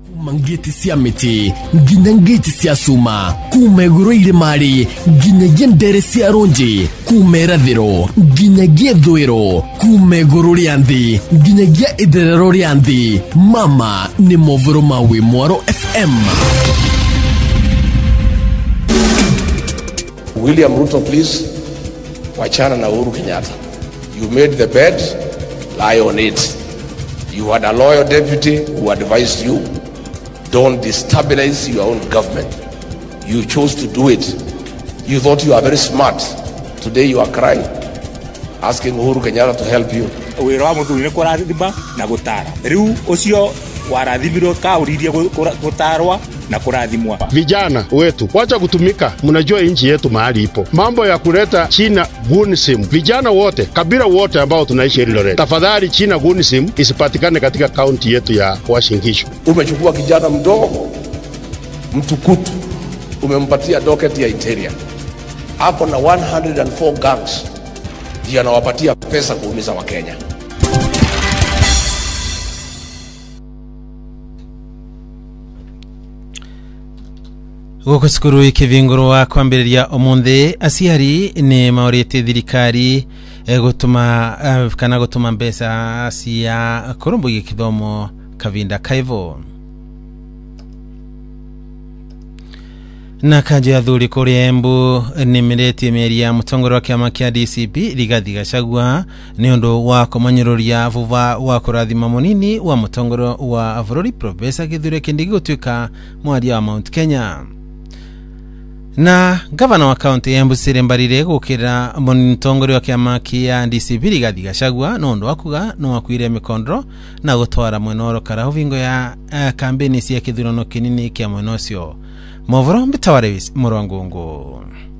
Mangiti cia miti nginya ngiti cia cuma kuma iguru mari nginya ndere cia ronji kuma irathiro nginya ithwiro kuma iguru ria nthi nginya itherero ria nthi. Mama ni movoro ma wi Mwaro FM. William Ruto, please wachana na Uhuru Kenyatta. You made the bed, lie on it. You had a loyal deputy who advised you, don't destabilize your own government. You chose to do it. You thought you are very smart. Today you are crying, asking Uhuru Kenyatta to help you. Wira wa muthuri ni kurathima na gutara. Riu ucio warathimiro ka uririe gutarwa na kurathimwa. Vijana wetu wacha kutumika, mnajua nchi yetu mahali ipo. Mambo ya kuleta China gunisim, vijana wote, kabila wote ambao tunaishi Eldoret, tafadhali China gunisim isipatikane katika kaunti yetu ya Uasin Gishu. Umechukua kijana mdogo mtukutu, umempatia docket ya interior. Hapo na 104 gangs ndio anawapatia pesa kuumiza Wakenya. Goko sikuru ikivinguru wa kwambiriria omunthi aciari ni maurite thirikari gutuma mbesa cia kurumbu gikithomo kavinda kaivo na kaja thuri kuri Embu ni mireti meria mutongoro wa kiama kia DCP Rigathi Gachagua ni undu wa kumanyiruria vuva wa kurathima munini wa mutongoro wa Bururi Professor Kithure Kindiki gutuika mwaria wa Mount Kenya. Na gavana wa kaunti ya Embu Mbarire gukira mutongori wa kiama kia DCP Rigathi Gachagua nundu akuga no akwire mikondro na gutwara mwenoro kara uvingo ya kampeni cia kithurano kinini kia mwenosio. Movoro Mbitawarevis Murangungu.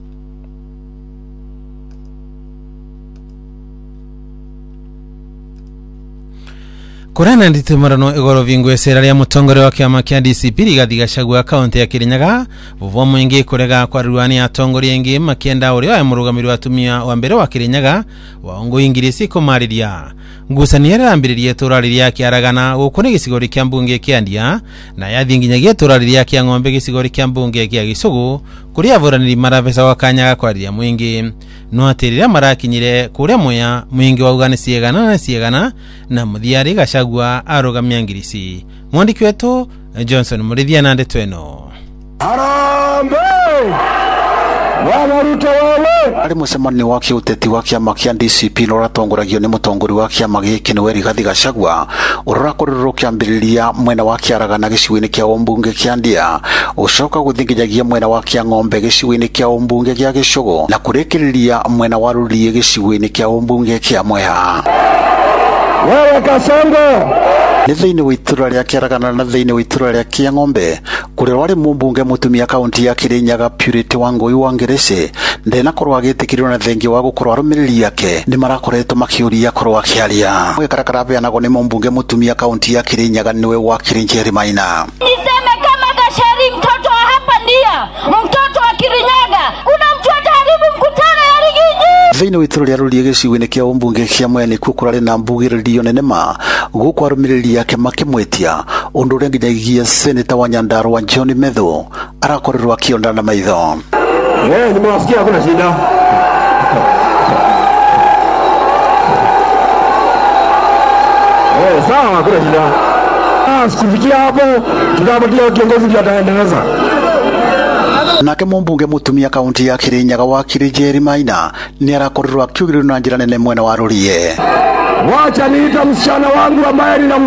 Kurana ndite marano igoro vingwe seraria mutongore wa kiama kia DCP Rigathi Gachagua kaunti ya Kirinyaga vuvo mwingi kurega kwa ruani ya tongori yengi makienda uri wa murugamiri wa tumia wa mbere wa Kirinyaga wa ngo ingirisi kumariria ngusaniera ambiririe turariria kiaragana gukune gisigori kia mbunge kia Ndia na yathinginyagia turariria kia ng'ombe gisigori kia mbunge kia Gisugu kuria voraniri maravesa wa Kanyaga kwa ria mwingi no atirira marakinyire kuria moya mwingi wa ugani siegana na muthiari Gachagua arugamia ngirisi. Mwandiki wetu Johnson Murithia na ndetweno Arambe Wabaruta wale ari musemani wa kiuteti wa kiama kia DCP noratongoragio ni mutongori wa kiama giki ni Rigathi Gachagua urakorero kiambiriria mwena wa Kiaragana giciwini kia ombunge kia Ndia ucoka guthingijagia mwena wa kia ng'ombe giciwini kia ombunge kia Gisugu na kurikiriria mwena wa Rurie giciwini kia ombunge kia Mwea. Wewe Kasongo ni thiini wa itura ria Kiaragana na thiini wa itura ria kia ng'ombe kuria wari mumbunge mutumia kaunti ya Kirinyaga Purity Wangui wa Ngerese ndena korwa gitikirwo na thengi wa gukorwa rumiriri yake ni marakoretwo makiuria korwa kiaria gwikarakara beanago ni mumbunge mutumia kaunti ya Kirinyaga niwe wa Kirinjeri Maina. Niseme kama Gachari mtoto wa hapa Ndia, mtoto wa Kirinyaga, kuna mtu ataharibu mkutano ya Rigiji. Thiini wa itura ria Rurie giciwini kia ombunge kia Mwea ni kukurari na mbugiririo nenema gukwa rumiriri yake makimwetia undu rengijagia seneta wa Nyandarua John Medho arakorerwa akiondana na maitho. Nimewasikia hakuna shida. Sawa, hakuna shida. Sikufikia hapo, tutapatia kiongozi ndio ataendeleza. Nake mumbunge mutumia kaunti ya Kirinyaga wa Kirinjeri Maina ni arakorerwa akiugirira na njira nene mwena wa Rurie. Wacha niita msichana wangu ambaye